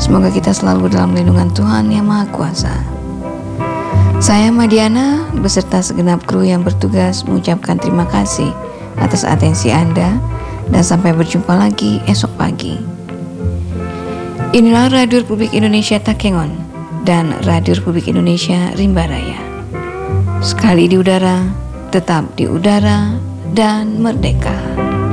Semoga kita selalu dalam lindungan Tuhan Yang Maha Kuasa. Saya Madiana beserta segenap kru yang bertugas mengucapkan terima kasih atas atensi Anda dan sampai berjumpa lagi esok pagi. Inilah Radio Republik Indonesia Takengon dan Radio Republik Indonesia Rimba Raya. Sekali di udara, tetap di udara dan merdeka.